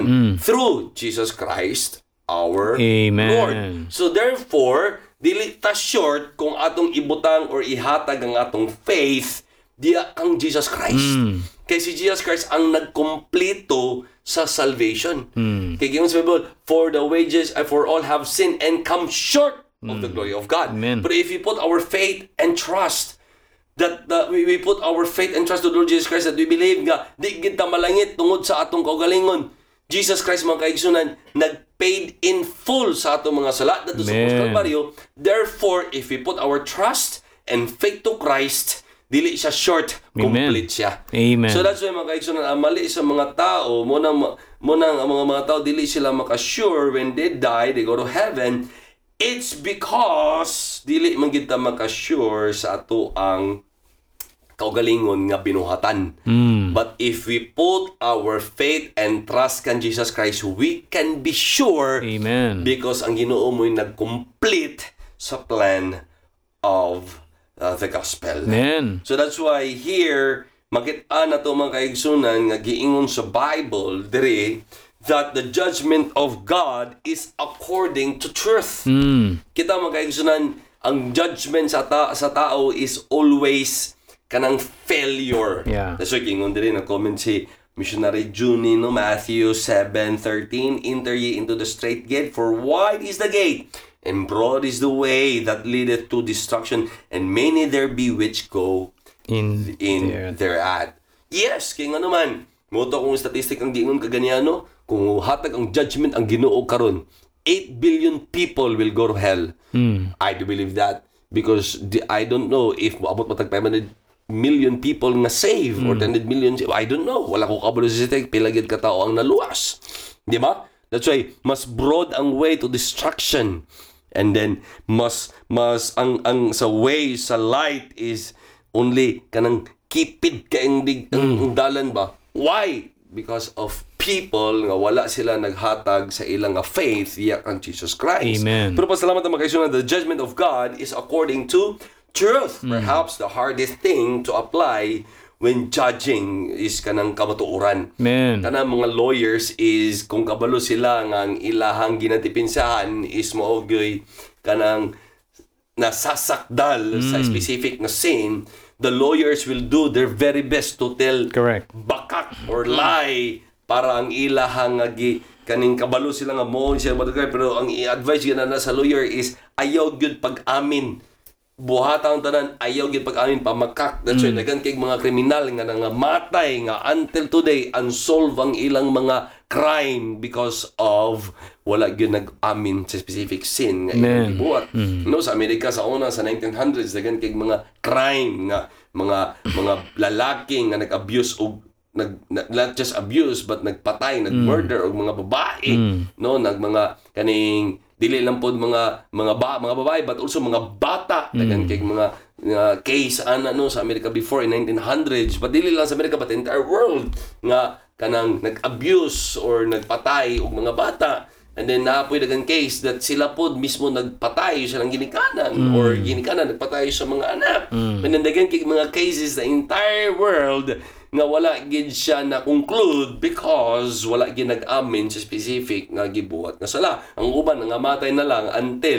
through Jesus Christ, our Amen. Lord. So therefore, dili ta short kung atong ibutang or ihatag ang atong faith diya kang Jesus Christ. Kay si Jesus Christ ang nagkumpleto sa salvation. Kay gingon sa Bible, for the wages for all have sinned and come short of the glory of God. Amen. But if we put our faith and trust that we put our faith and trust to the Lord Jesus Christ, that we believe nga di gid ta malangit tungod sa atong kaugalingon, Jesus Christ mga kaigsunan nagpaid in full sa atong mga sala dito sa Cross Calvario. Therefore, if we put our trust and faith to Christ, dili siya short, complete siya. Amen. So that's why mga kaigsunan, ang mali sa mga tao, munang ang mga tao dili sila makasure when they die, they go to heaven. It's because dili man gid ta makasure sa ato ang kaugalingon nga binuhatan. But if we put our faith and trust kan Jesus Christ, we can be sure. Amen. Because ang Ginoo mo'y nag-complete sa plan of the gospel. Amen. So that's why here, makita na to mga kaigsunan nga giingon sa Bible diri that the judgment of God is according to truth. Kita mga kaigsunan, ang judgment sa tao is always kanang failure. Yeah. That's why giingon diri na comment si Missionary Junie no Matthew 7:13, enter ye into the straight gate, for wide is the gate and broad is the way that leadeth to destruction, and many there be which go In thereat. Yes, kay nga naman, moto kung statistic ang giingon kaganiano, kung hatag ang judgment ang Ginoo karon, 8 billion people will go to hell. I do believe that because I don't know if abot matag 500 million people nga save or 100 million. I don't know. Wala ko kabalo sa statistic, pila gid ka tawo ang naluwas. Di ba? That's why mas broad ang way to destruction. And then mas ang sa way sa light is only kanang kipid ka ang dalan ba. Why? Because of people nga wala sila naghatag sa ilang faith yak ang Jesus Christ. Amen. Pero pasalamat na magkaisunan, the judgment of God is according to truth. Perhaps the hardest thing to apply when judging is kanang kamatuoran. Amen. Kanang mga lawyers is kung kabalo sila nga ang ilahang ginatipinsahan is maogoy kanang nasasakdal sa specific na sin, the lawyers will do their very best to tell Correct. bakak or lie para ang ilahang kaning kabalo sila nga mo siya matugay, pero ang i-advise gina na sa lawyer is ayaw gyud pag-amin. Buhata ang tanan, ayaw gyud pag-amin pamakak. That's why dagan kay mga kriminal nga nangamatay nga until today unsolved ang ilang mga crime because of wala gyud nag-amin sa specific sin nga ilang gibuhat. No, sa Amerika sa una sa 1900s dagan kay mga crime nga mga lalaki nga nag-abuse og not just abuse but nagpatay, nag-murder og mga babae, no, mga kaning dili lang pod mga babae but also mga bata dagan kay mga case no sa Amerika before in 1900s, but dili lang sa Amerika but the entire world nga kanang nag-abuse or nagpatay og mga bata. And then naapoy dagang case that sila pod mismo nagpatay sa ginikanan or ginikanan nagpatay sa mga anak. And then dagang mga cases the entire world nga wala gid siya na conclude because wala gid nag-amin sa specific nga gibuhat nga sala. Ang uban nangamatay na lang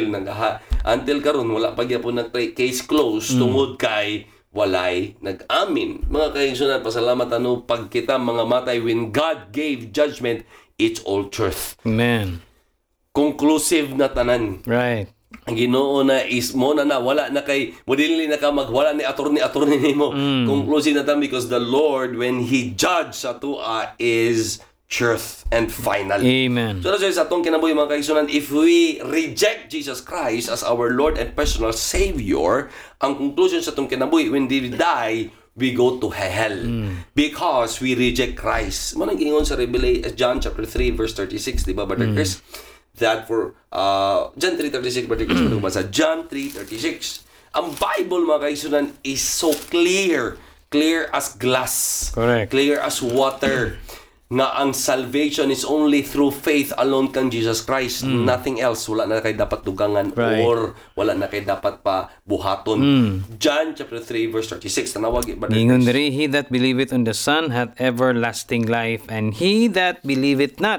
until karon wala pa gyapon na case closed tungod kay walay nag-amin. Mga kaigsunan, pasalamat pag kita mga matay when God gave judgment, it's all truth. Amen. Conclusive na tanan. Right. Ang Ginoo na is mo na wala na kay mo dili na ka magwala ni attorney nimo. Conclusive na tan because the Lord when He judge sa tua is truth and final. Amen. So that's why sa atong kinabuhi mga kaigsunan, if we reject Jesus Christ as our Lord and personal Savior, ang conclusion sa atong kinabuhi when we die, we go to hell because we reject Christ. Manang gingon sa John chapter 3 verse 36, di ba, Brother Chris? That for John 3:36, Brother Chris, sa John 3:36. Ang Bible mga kaigsunan is so clear as glass. Correct. Clear as water. Nga ang salvation is only through faith alone kang Jesus Christ. Nothing else. Wala na kay dapat dugangan or wala na kay dapat pa buhaton. John chapter 3 verse 36. Tanawag Ingon diri, he that believeth on the Son hath everlasting life, and he that believeth not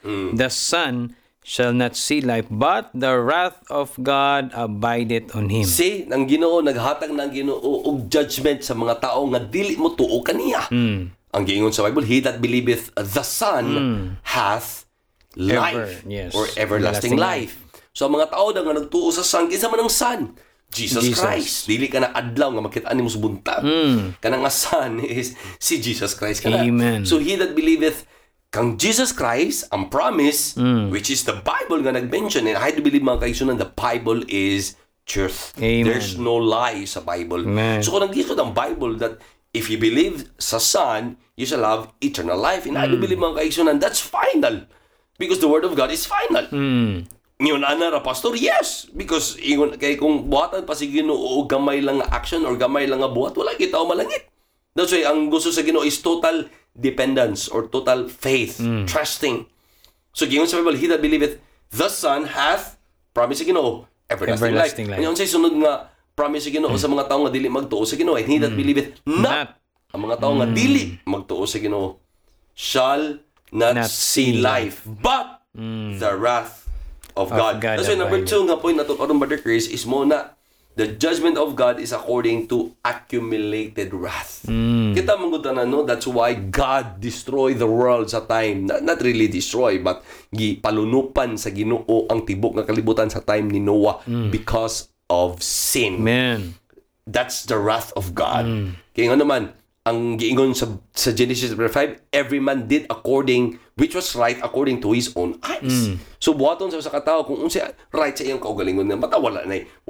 the Son shall not see life, but the wrath of God abideth on him. See, ang Ginoo naghatag ng Ginoo og judgment sa mga tao nga dili mo tuo kaniya. Ang giingon sa Bible, he that believeth the Son hath life or everlasting life. So ang mga tao nga nagtuo sa Son, kinsa man ang Son? Jesus Christ. Dili ka na adlaw nga makita ni mo sa buntag. Kanang nga Son is si Jesus Christ kana. Amen. So he that believeth kang Jesus Christ, ang promise, which is the Bible nga nag-mention, and I do believe mga kaigsunan, the Bible is truth. Amen. There's no lie sa Bible. Amen. So kung nag-ikot ang Bible that if you believe sa Son, you shall have eternal life. And I do believe mga kaigsunan, that's final. Because the Word of God is final. Ngayon, ra, Pastor? Yes. Because kay kung buhatan pa si Ginoo gamay lang nga action or gamay lang nga buhat, wala kita o malangit. That's why ang gusto sa Ginoo is total dependence or total faith, trusting. So, gingon sa Bible, he that believeth the Son hath, promise sa Ginoo, everlasting life. Ngayon, sa sunod nga, promise sa Ginoo sa mga tao nga dili magtuo sa Ginoo, and he that believeth not, ang mga tao nga dili magtuo sa Ginoo, shall not see life, but the wrath of God. That's why number 2 nga point na to karon, Brother Chris, is mo na the judgment of God is according to accumulated wrath. Kita manggutan na, no? That's why God destroyed the world sa time. Not really destroy, but palunupan sa Ginoo ang tibok nga kalibutan sa time ni Noah because of sin. Amen. That's the wrath of God. Kaya nga naman, ang giingon sa Genesis 5, every man did according, which was right according to his own eyes. So buhaton sa katao kung unsa right sa iyang kaugalingon nga mata, wala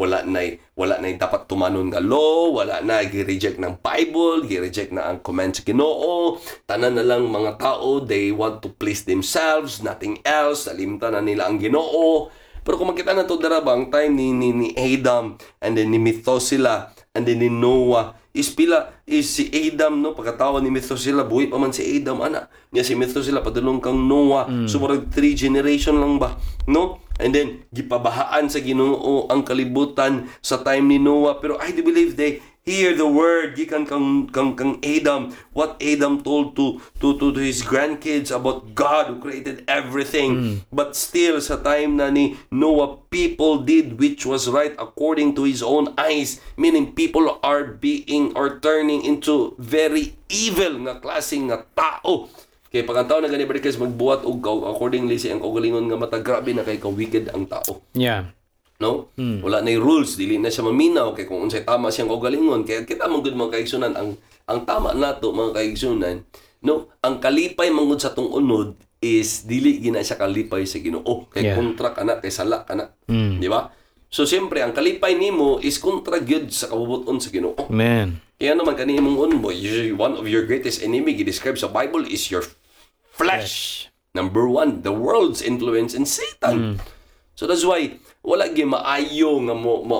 na dapat tumanon nga law, wala na gi-reject ng Bible, gi-reject na ang command sa Ginoo, tanan na lang mga tao, they want to please themselves, nothing else, nalimtan na nila ang Ginoo. Pero kung makita na to darabang time ni Adam, and then ni Methuselah, and then ni Noah, is si Adam, no, pagkatawa ni Methuselah, buhi pa man si Adam, ana niya si Methuselah padulong kang Noah, so marag 3 generation lang ba, no? And then gipabahaan sa Ginoo ang kalibutan sa time ni Noah, pero I do believe they hear the word gikan kang Adam, what Adam told to his grandkids about God who created everything. But still sa time na ni Noah, people did which was right according to his own eyes, meaning people are being or turning into very evil nga klaseng nga tao. Kaya pag ang tao na gani balikas magbuhat og accordingly sa ang kaugalingon nga mata, grabe na kay ka-wicked ang tao. Yeah. No? Wala na yung rules, dili na siya maminaw kay kung unsay tama siyang kaugalingon. Kaya kita mong good mga kaigsunan, ang tama nato mga kaigsunan, no? Ang kalipay mangud sa tong unod is dili gina siya kalipay sa Ginoo. Kay kontra kana, kay sala kana. Di ba? So siyempre ang kalipay nimo is kontra gyud sa kabubuton sa Ginoo. Amen. Kaya naman kanimong unbo, one of your greatest enemy gi-describe sa Bible is your flesh. Number 1, the world's influence and Satan. So that's why wala gyud maayo nga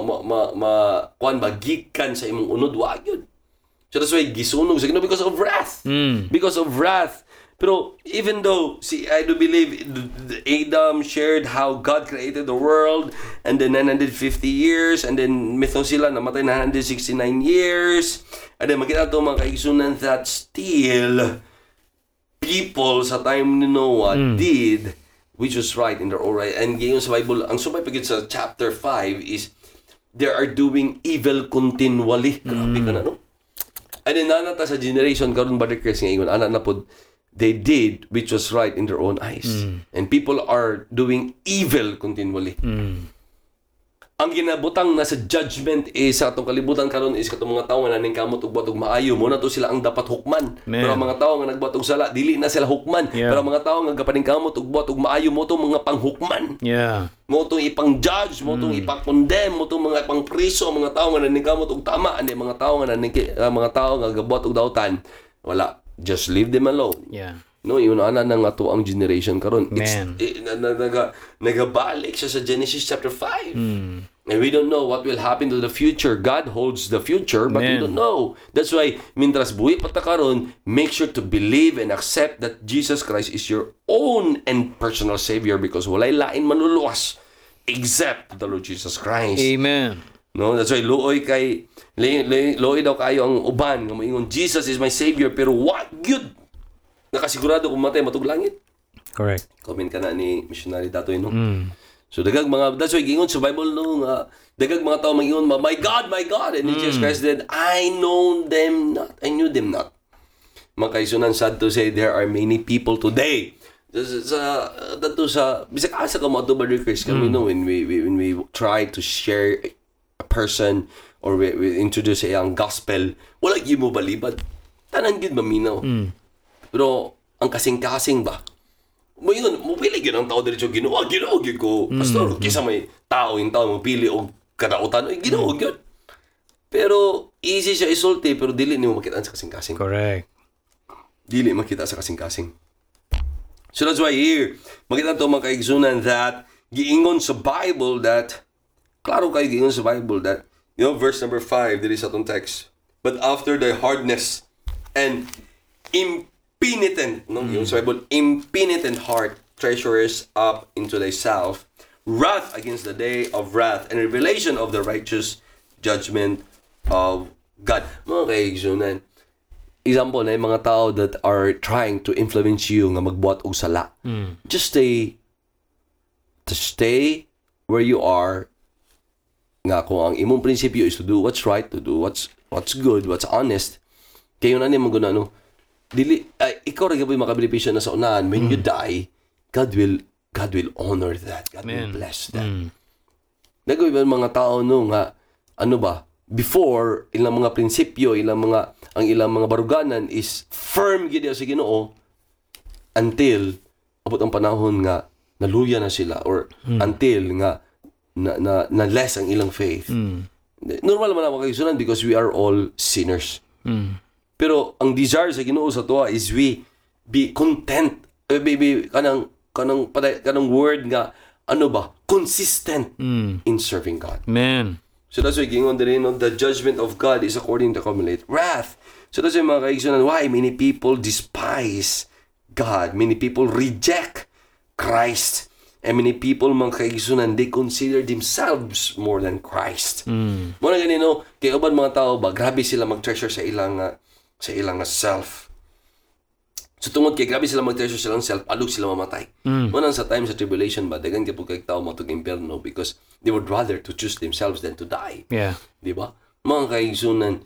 kuan bagikan sa imong unod wa gyud. So that's why gisunog sa Ginoo because of wrath. Because of wrath. Pero even though I do believe Adam shared how God created the world and then 950 years and then Methuselah namatay 969 years and then makita to mga kaigsunan that still people sa time ni Noah did which was right in their own right. And ngayon sa Bible, ang sumay pagit sa chapter 5 is they are doing evil continually. Grabe ka na, no? And then nanata sa generation karon Brother Chris ngayon, anak na po, they did which was right in their own eyes. And people are doing evil continually. Ang ginabutang na sa judgment is sa atong kalibutan karon is katong mga tawo nga naning kamot ug batog maayo mo na to sila ang dapat hukman. Pero ang mga tawo nga nagbatog sala dili na sila hukman. Pero ang mga tawo nga gapaning kamot ug batog maayo mo to mga panghukman. Mo to ipang-judge, mo to ipang-condemn, mo to mga pang-priso ang mga tawo nga naning kamot ug tama ani mga tawo nga naning mga tawo nga gabuhat og dautan. Wala, just leave them alone. No, yun ana nang ato ang generation karon. Nagabalik siya sa Genesis chapter 5. And we don't know what will happen to the future. God holds the future, but we don't know. That's why, mintras buhi pa ta karon, make sure to believe and accept that Jesus Christ is your own and personal Savior because walay lain manluluwas except the Lord Jesus Christ. Amen. No, that's why luoy daw kayo ang uban nga moingon Jesus is my Savior pero what good nakasigurado kung matay matug langit. Correct. Comment ka na ni missionary Datoy, no? So daghang mga, that's why gingon sa Bible, no, nga daghang mga tao mangingon, my God, and then Jesus Christ said, I knew them not. Mga kaisunan, sad to say, there are many people today bisag asa ka mga tubadikers kami, no, when we try to share a person or we introduce ang gospel, wala gyud mo balibad, tanan gyud maminaw. Pero ang kasing-kasing ba, mo yun, mupili gyud ang tao diretso Ginoo gyud ko pastor, kisa may tao yung tao mupili og kadautan, Ginoo gyud. Pero easy siya isulti, pero dili nimo makita sa kasing-kasing. Correct. Dili makita sa kasing-kasing. So that's why here, makita to mga kaigsunan that giingon sa Bible that, klaro kayo giingon sa Bible that, verse number 5, dili sa itong text, but after the hardness and impenitent, yung sa Bible, impenitent heart treasures up into thyself wrath against the day of wrath and revelation of the righteous judgment of God. Mga kaigsunan, example na yung mga tao that are trying to influence you nga magbuhat og sala. Just stay where you are. Nga kung ang imong prinsipyo is to do what's right, to do what's good, what's honest. Kayo na niya maguna, no? Ikaw rin yung makabilipisyon na sa unahan. When you die, God will honor that. God will bless that. Nagawin ba mga tao, no, nga, before, ilang mga prinsipyo, ang ilang mga baruganan is firm gid sa Ginoo until abot ang panahon nga naluya na sila or until nga na less ang ilang faith. Normal man ako kaigsunan because we are all sinners. Pero ang desire sa Ginoo sa tuwa is we be content. Kanang word nga consistent in serving God. Amen. So that's why gingon din, the judgment of God is according to accumulate wrath. So that's why mga kaigsunan, why many people despise God, many people reject Christ, and many people mga kaigsunan, they consider themselves more than Christ. Muna ganino, kaya uban mga tao ba, grabe sila mag-treasure sa ilang self. So tungod kay grabe sila mag-treasure sa ilang self, alog sila mamatay. Muna sa time sa tribulation ba, dagan kay pagkag tao matug impierno because they would rather to choose themselves than to die. Yeah. Di ba? Mga kaigsunan,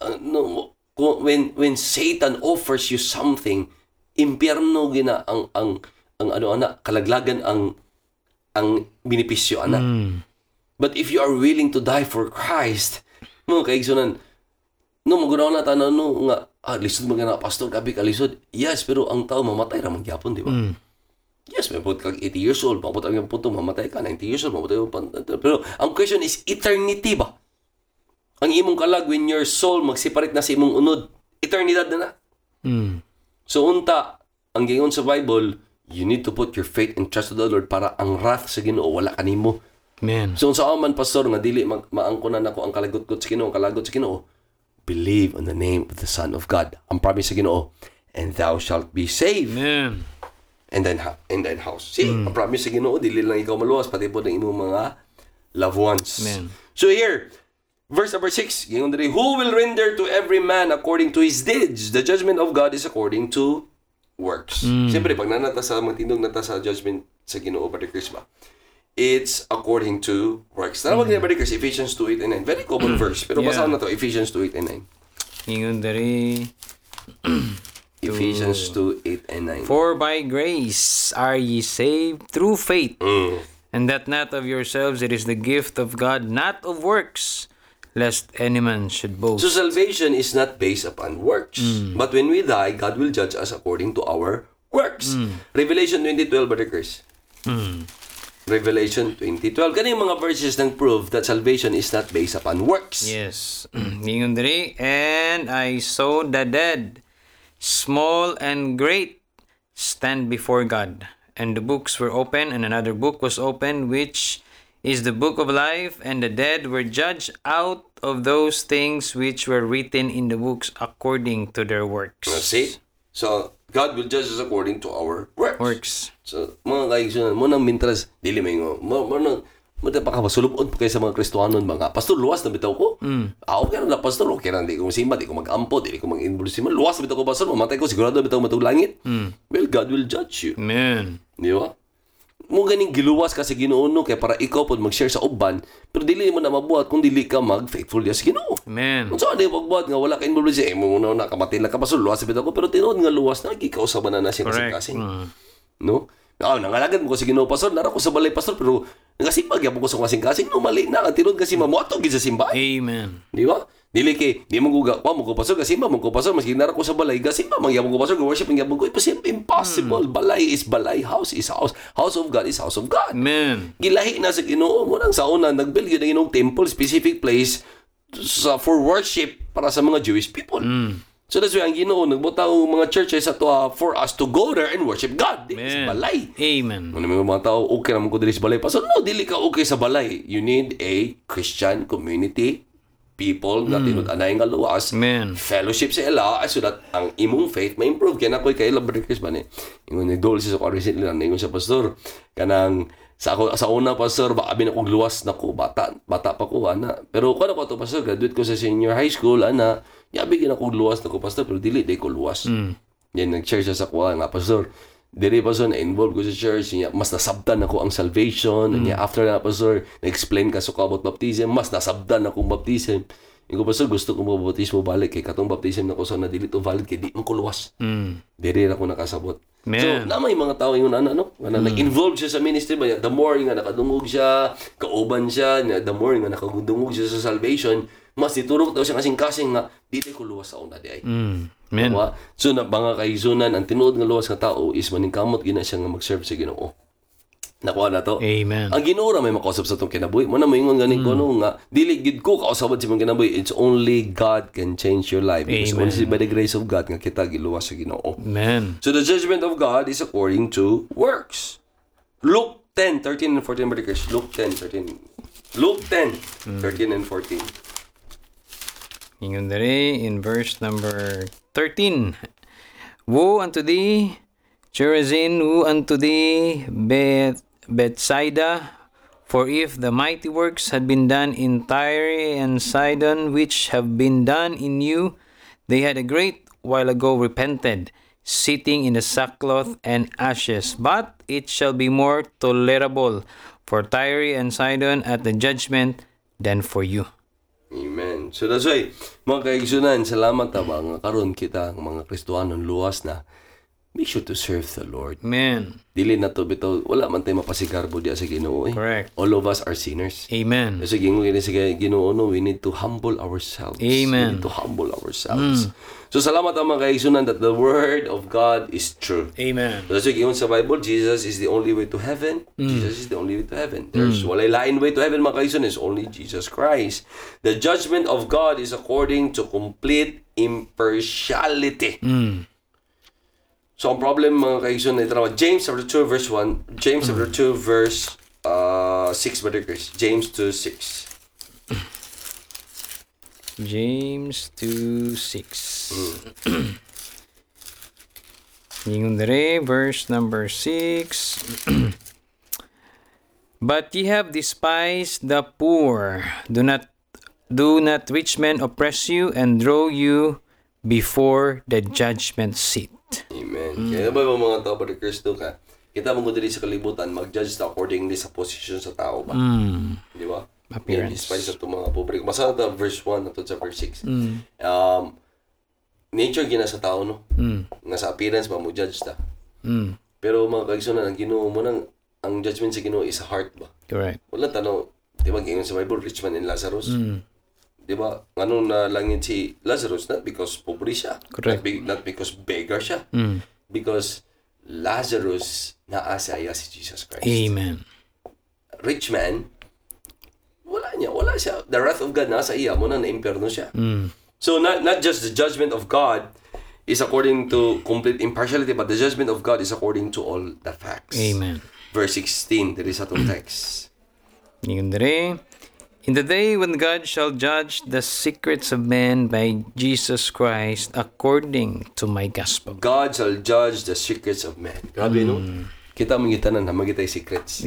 when Satan offers you something, impierno gina ang kalaglagan ang benepisyo ana. But if you are willing to die for Christ, mga kaigsunan, magunaw na tanan nga lisod mga na pastor gabi ka lisod. Yes, pero ang tao mamatay ra magyapon, di ba? Yes, may put kag 80 years old, maputang yung puto, mamatay ka, 90 years old, mamatay ka. Pero ang question is, eternity ba? Ang imong kalag, when your soul magseparate na sa imong unod, eternidad na na. So unta, ang gingon sa Bible, you need to put your faith and trust to the Lord para ang wrath sa Ginoo wala kanimo. Amen. So sa aman, pastor, nga dili maangkunan ako ang kalagot-got sa Ginoo, kalagot sa Ginoo, believe on the name of the Son of God. Ang promise sa Ginoo, and thou shalt be saved. Amen. And then house. See, ang promise sa Ginoo, dili lang ikaw maluwas, pati po ng imong mga loved ones. Amen. So here, verse number 6, gingon diri, who will render to every man according to his deeds? The judgment of God is according to works. Siyempre, pag nanata sa magtindog nata sa judgment sa Ginoo, Brother Chris ba? It's according to works. Tara mag-Brother Chris, Ephesians 2:8 and 9. Very common verse, pero basahan na to, Ephesians 2:8 and 9. Ingon dari Ephesians 2:8 and 9. For by grace are ye saved through faith, and that not of yourselves, it is the gift of God, not of works, lest any man should boast. So salvation is not based upon works. But when we die, God will judge us according to our works. Revelation 20:12, Brother Chris. Revelation 20:12. Kani yung mga verses nang prove that salvation is not based upon works. Yes. Ingon dari, and I saw the dead, small and great, stand before God. And the books were open, and another book was opened, which is the book of life, and the dead were judged out of those things which were written in the books according to their works. See? So, God will judge us according to our works. Works. So, mga kaigsunan, mo nang mintras, dili may mo nang Mata pa ka masulubon pa kayo sa mga Kristohanon mga pastor luwas na bitaw ko. Okay na pastor okay na di ko simba di ko mag-ampo di ko mag-involve simba luwas na bitaw ko pastor mamatay ko sigurado bitaw matug langit. Well God will judge you. Amen. Di ba? Mo ganing giluwas ka sa Ginoo no kay para ikaw pod mag-share sa uban pero dili mo na mabuhat kung dili ka mag-faithful sa Ginoo. Amen. Kung saan di pagbuhat nga wala ka involved siya mo na nakamatay lang ka pastor luwas na bitaw ko pero tinuod nga luwas na gikausaban na siya kasing-kasing. No? Nangalagad mo ko sa Ginoo pastor nara ko sa balay pastor pero nagasimbag yapon ko sa kasing-kasing no mali na ang tinud kasi mamuato gid sa simbahan. Amen. Di ba? Dili kay di mo guga pa mo ko pastor kasi mo ko pastor maski nara ko sa balay kasi magyapon ko pastor worship gyapon ko impossible. Balay is balay, house is house. House of God is house of God. Amen. Gilahi na sa Ginoo mo nang sa una nagbuild gyud ang temple specific place for worship para sa mga Jewish people. So that's why ang Ginoo nagbutang mga churches ato for us to go there and worship God. Sa balay. Amen. Ano mga tao, okay naman ko dili sa balay. Pastor, no, dili ka okay sa balay. You need a Christian community, people na tinud-anay nga luwas, Amen. fellowship sa ila, so that ang imong faith ma-improve. Kaya na ko'y kaila, Brother Chris, ba ni? Ingon nag-dole siya sa ko recently lang, ingon siya, Pastor, kanang sa una pastor ba abi na kog luwas na ko bata pa ko ana pero kuno ko to pastor graduate ko sa senior high school ana yabi gina kog luwas na ko pastor pero dili day ko luwas yan nag-share siya sa kuha nga pastor dili pastor na involved ko sa church niya mas nasabtan ako ang salvation niya after na pastor na-explain ka so about baptism mas nasabtan akong baptism Iko pastor gusto ko mabautismo balik kay katong baptism na ko sa na dili to valid kay di man ko luwas diri ra ko nakasabot. Man. So, namay mga tao yung nag-involve siya sa ministry ba the more nga nakadungog siya, kauban siya, the more nga nakadungog siya sa salvation, mas iturok daw siya kasing-kasing nga dili ko luwas sa una di ay. Amen. Diba? So, na mga kahizunan, ang tinuod nga luwas nga tao is maningkamot gina siya nga mag-serve sa Ginoo. Nakuha na to. Amen. Ang Ginoo ra may makausap sa tong kinabuhi. Mo na moingon gani ko nga dili gid ko kausaban sa mga kinabuhi. It's only God can change your life. It's Amen. only by the grace of God nga kita giluwas sa Ginoo. Amen. So the judgment of God is according to works. Luke 10:13 and 14, Brother Chris. Luke 10:13. Luke 10:13 and 14. Ingon diri in verse number 13. Woe unto thee, Chorazin! Woe unto thee, Bethsaida! For if the mighty works had been done in Tyre and Sidon, which have been done in you, they had a great while ago repented, sitting in the sackcloth and ashes. But it shall be more tolerable for Tyre and Sidon at the judgment than for you. Amen. So that's why, mga kaigsunan, salamat na mga karon kita, mga Kristohanon, luwas na. Make sure to serve the Lord. Amen. Dili na to bitaw, wala man tayo mapasigarbo diya sa Ginoo. Correct. All of us are sinners. Amen. Kasi sa Ginoo, no, we need to humble ourselves. Amen. We need to humble ourselves. So salamat ang mga kaigsunan that the word of God is true. Amen. So sa Bible, Jesus is the only way to heaven. Jesus is the only way to heaven. There's walay lain way to heaven, mga kaigsunan. It's only Jesus Christ. The judgment of God is according to complete impartiality. So, ang problem, mga kaigsunan, ito naman, James chapter 2 verse 1, James chapter 2 verse 6, Brother Chris. James 2:6. James 2:6. Ingon dere, verse number 6. But ye have despised the poor. Do not rich men oppress you and draw you before the judgment seat. Amen. Kaya ba mga tao, Brother Chris, ka? Kita mo dili sa kalibutan, mag-judge ta accordingly sa position sa tao ba? Di ba? Appearance. Despite sa itong mga pobre. Basta na verse 1 at sa verse 6. Nature gina sa tao, no? Nga sa appearance ba mo judge ta. Pero mga kaigsunan, ang Ginoo mo nang ang judgment sa Ginoo is a heart ba? Correct. Wala tanaw, di ba gingon sa Bible, rich man and Lazarus? Di ba? Anong nalangin si Lazarus? Not because pobre siya. Correct. Not because beggar siya. Because Lazarus naasaya si Jesus Christ. Amen. Rich man, wala siya. The wrath of God nasa iya mo na na-impierno siya. So not just the judgment of God is according to complete impartiality, but the judgment of God is according to all the facts. Amen. Verse 16, there is atong text. Ingon dere, in the day when God shall judge the secrets of men by Jesus Christ according to my gospel. God shall judge the secrets of men. Grabe, no? Kita mo gitanan na magitay secrets. Yeah.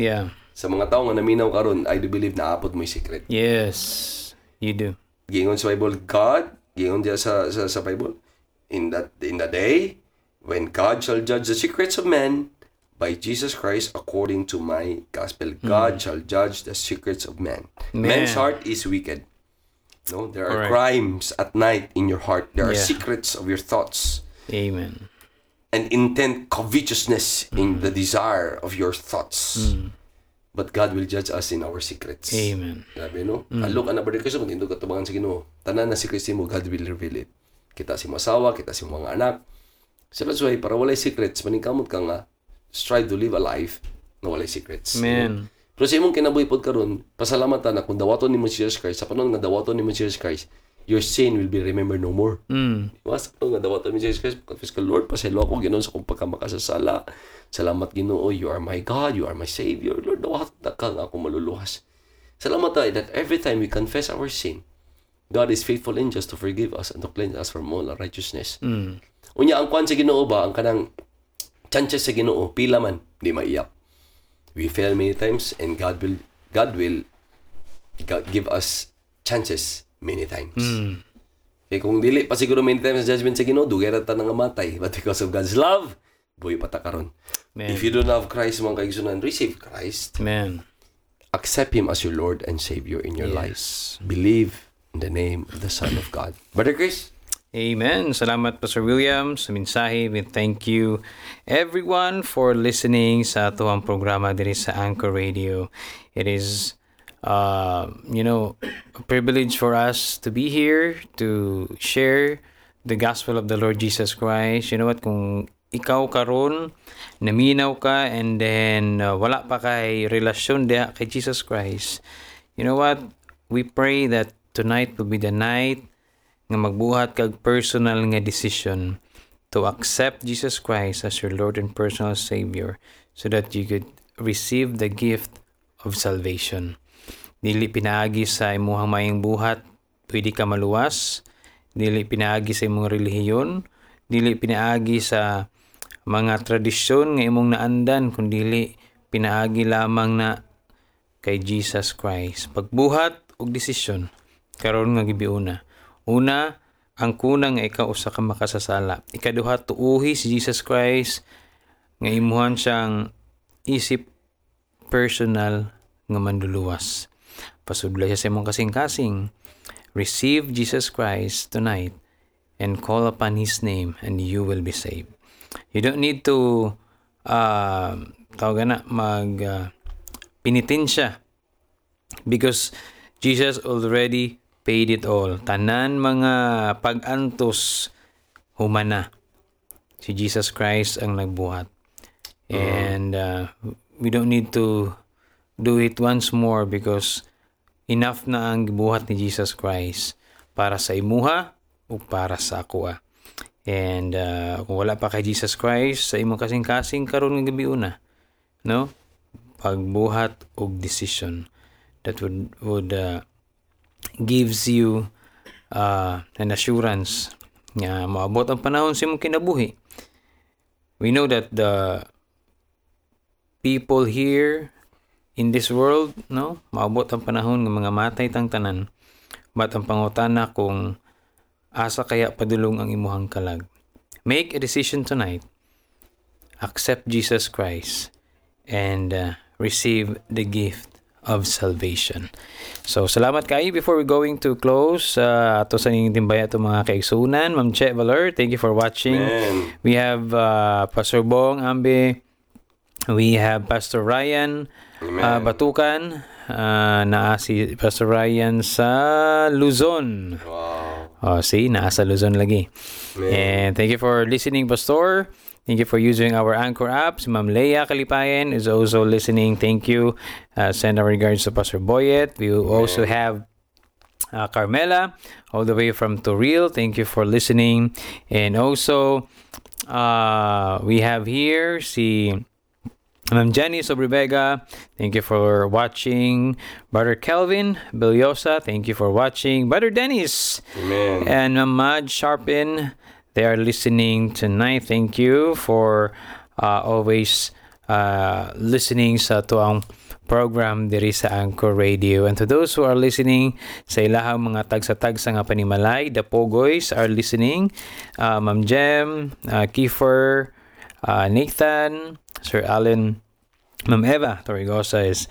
Sa mga tao nga naminaw karon, I do believe na apot mo'y secret. Yes, you do. Gingon sa Bible, God, gingon diya sa Bible, in the day when God shall judge the secrets of men by Jesus Christ according to my gospel. God shall judge the secrets of men. Man's heart is wicked. No, there are crimes at night in your heart. There are secrets of your thoughts. Amen. And intent covetousness in the desire of your thoughts. But God will judge us in our secrets. Amen. Grabe, no? Look, brother Kristo, kung hindi ka tabangan sa Ginoo, tanan na secrets mo, God will reveal it. Kita si masawa, kita si mga anak. So that's why, para walay secrets, maningkamot ka nga, strive to live a life na walay secrets. Amen. Pero sa imong kinabuhi pod karon, pasalamatan na kung dawaton nimo si Jesus Christ, sa panahon nga dawaton nimo si Jesus Christ, your sin will be remembered no more. Sa panahon nga dawaton nimo si Jesus Christ, confess ka, Lord, pasaylo ako Ginoo sa kung pagkamakasasala. Salamat Ginoo, you are my God, you are my Savior. Lord, dawaton na ka nga ako maluluhas. Salamat tayo that every time we confess our sin, God is faithful and just to forgive us and to cleanse us from all unrighteousness. Unya, ang kwan sa Ginoo ba, ang kanang chances sa Ginoo, pila man, di maiyak. We fail many times and God will give us chances many times. Eh kung dili pa siguro many times sa judgment sa Ginoo, dugay ra ta nga matay. But because of God's love, buhay pa ta karon. If you don't have Christ, mga kaigsunan, receive Christ. Amen. Accept Him as your Lord and Savior in your life. Believe in the name of the Son of God. Brother Chris? Amen. Salamat, Pastor William, sa mensahe. We thank you, everyone, for listening sa atuang programa diri sa Anchor Radio. It is, a privilege for us to be here to share the gospel of the Lord Jesus Christ. You know what? Kung ikaw karon naminaw ka and then wala pa kay relasyon dia kay Jesus Christ, you know what? We pray that tonight will be the night nga magbuhat kag personal nga decision to accept Jesus Christ as your Lord and personal Savior so that you could receive the gift of salvation. Dili pinaagi sa imuhang mayang buhat, pwede ka maluwas. Dili pinaagi sa imong relihiyon. Dili pinaagi sa mga tradisyon nga imong naandan, kundi pinaagi lamang na kay Jesus Christ. Pagbuhat og desisyon karon nga gibiuna. Una, ang kuna nga ikaw usa ka makasasala. Ikaduha, tuuhi si Jesus Christ nga imuhan siyang isip personal nga manduluwas. Pasudlay siya sa imong kasing-kasing. Receive Jesus Christ tonight and call upon His name and you will be saved. You don't need to pinitin siya because Jesus already paid it all. Tanan mga pag-antos humana. Si Jesus Christ ang nagbuhat. And we don't need to do it once more because enough na ang gibuhat ni Jesus Christ para sa imuha o para sa akua. And kung wala pa kay Jesus Christ sa imong kasing-kasing karon nga gabi una, no? Pagbuhat og decision that would gives you an assurance nga maabot ang panahon sa imong kinabuhi. We know that the people here in this world, no, maabot ang panahon ng mga matay tang tanan. But ang pangutana kung asa kaya padulong ang imuhang kalag. Make a decision tonight. Accept Jesus Christ and receive the gift of salvation. So, salamat kayo. Before we going to close, ato sa ning timbaya ato mga kaigsunan, Ma'am Che Valor, thank you for watching. Amen. We have Pastor Bong Ambe. We have Pastor Ryan Batukan. Naa si Pastor Ryan sa Luzon. Wow. See, naa sa Luzon lagi. Amen. And thank you for listening, Pastor. Thank you for using our Anchor app. Si Ma'am Leia Kalipayan is also listening. Thank you. Send our regards to Pastor Boyet. We also have Carmela all the way from Toril. Thank you for listening. And also, we have here si Ma'am Jenny Sobrevega. Thank you for watching. Brother Kelvin Belyosa. Thank you for watching. Brother Dennis. Amen. And Mad Sharpin. They are listening tonight. Thank you for always listening sa tuang program diri sa Anchor Radio. And to those who are listening sa ilahang mga tagsa-tagsa nga panimalay, the Pogoys are listening. Ma'am Jem, Kiefer, Nathan, Sir Allen, Ma'am Eva Torregosa is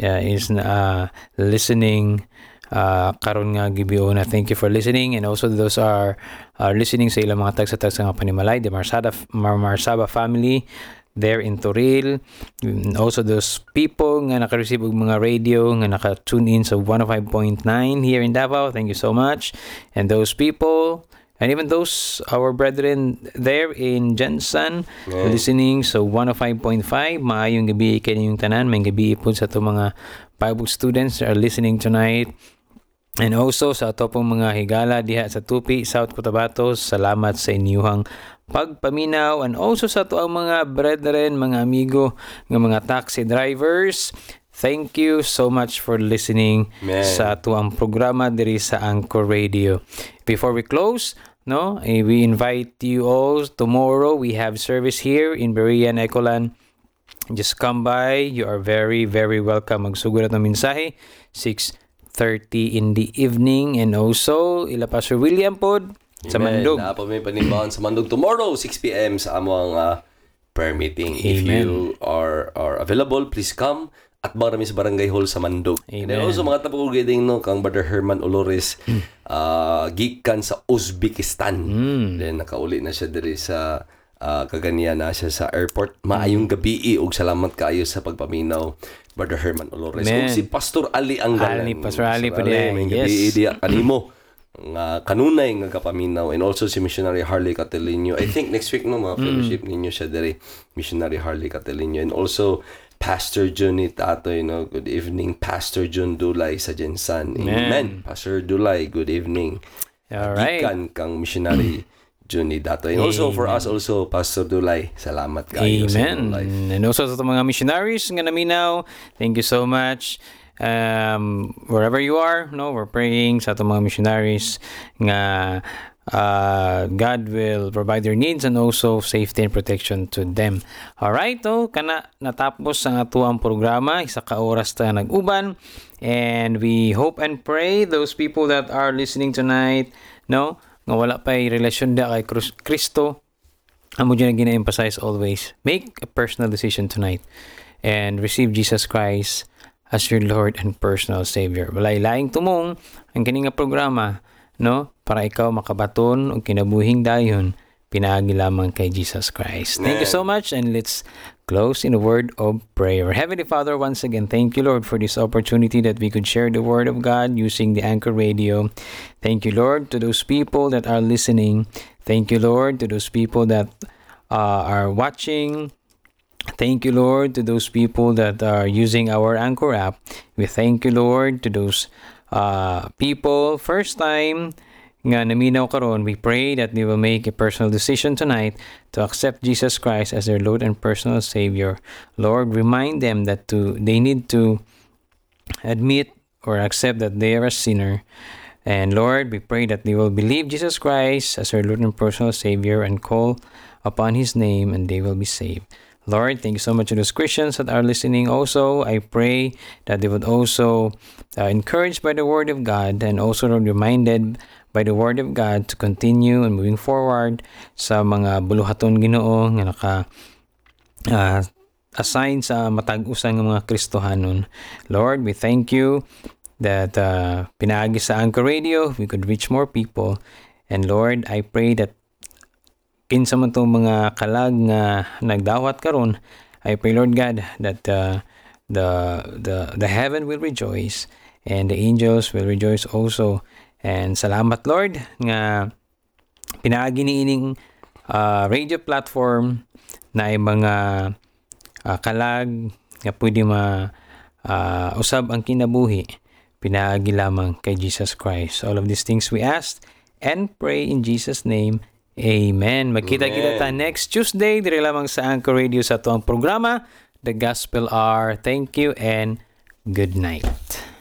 listening karon nga gibiuna. Thank you for listening. And also those are listening sa ilang mga tagsa-tagsa nga panimalay, the Marsaba family there in Toril. And also those people nga naka-receive og mga radio nga naka-tune in sa 105.9 here in Davao. Thank you so much. And those people, and even those our brethren there in Jensen, listening sa 105.5. Maayong gabi kaninyong tanan. May gabi po sa itong mga Bible students that are listening tonight. And also sa ato pong mga higala diha sa Tupi, South Cotabato, salamat sa inyuhang pagpaminaw. And also sa ato ang mga brethren, mga amigo, ng mga taxi drivers, thank you so much for listening sa ato ang programa diri sa Anchor Radio. Before we close, we invite you all. Tomorrow we have service here in Berea and Ecolan. Just come by. You are very, very welcome. Magsugod at ng mensahe 6:30 in the evening. And also ila Pastor William pod sa Mandog. Naapa may panimbahan sa Mandog tomorrow 6 p.m. sa among prayer meeting. Amen. If you are available, please come at marami sa Barangay Hall sa Mandog. Amen. And then also mga tapos getting kang Brother Herman Olores gikan sa Uzbekistan. Then nakauli na siya diri sa kaganiya na siya sa airport. Maayong gabi ug salamat kaayo sa pagpaminaw, Brother Herman Olores. Ug si Pastor Ali Anggalan. Pastor Ali pa diya. May gabi diya kanimo nga kanunay nga kapaminaw. And also si Missionary Harley Catelinho. I think next week mga fellowship ninyo siya diri, Missionary Harley Catelinho. And also Pastor Johnny Tatoy, good evening. Pastor John Dulay sa Jensan. Amen. Pastor Dulay, good evening. Alright. Gikan kang Missionary Johnny Tatoy. And also for us also, Pastor Dulay, salamat kayo sa inyong life. And also sa mga missionaries nga naminaw, thank you so much. Wherever you are, we're praying sa itong mga missionaries nga God will provide their needs and also safety and protection to them. Alright, kana natapos ang atuang programa, isa ka oras ta nag-uban, and we hope and pray those people that are listening tonight, nga wala pa'y relasyon da kay Kristo, amo dyan na gina-emphasize always, make a personal decision tonight and receive Jesus Christ as your Lord and personal Savior. Walay laing tumong ang kini nga programa, para ikaw makabaton o kinabuhing dayon, pinaagi lamang kay Jesus Christ. Thank you so much, and let's close in a word of prayer. Heavenly Father, once again, thank you, Lord, for this opportunity that we could share the word of God using the Anchor Radio. Thank you, Lord, to those people that are listening. Thank you, Lord, to those people that are watching. Thank you, Lord, to those people that are using our Anchor app. We thank you, Lord, to those people first time nga naminaw karon. We pray that they will make a personal decision tonight to accept Jesus Christ as their Lord and personal Savior. Lord, remind them that they need to admit or accept that they are a sinner. And Lord, we pray that they will believe Jesus Christ as their Lord and personal Savior and call upon His name, and they will be saved. Lord, thank you so much to those Christians that are listening also. I pray that they would also encouraged by the Word of God, and also reminded by the Word of God to continue and moving forward sa mga buluhaton Ginoo nga assign sa matag-usan ng mga Kristohanon. Lord, we thank you that pinaagi sa Anchor Radio, we could reach more people. And Lord, I pray that kinsa man tong mga kalag nga nagdawat karon, I pray, Lord God, that the heaven will rejoice and the angels will rejoice also. And salamat, Lord, nga pinaagi niining radio platform na ay mga kalag nga pwede usab ang kinabuhi, pinaagi lamang kay Jesus Christ. All of these things we ask and pray in Jesus' name. Amen. Magkita-kita ta next Tuesday dire lamang sa Anchor Radio sa tuang programa, The Gospel Hour. Thank you and good night.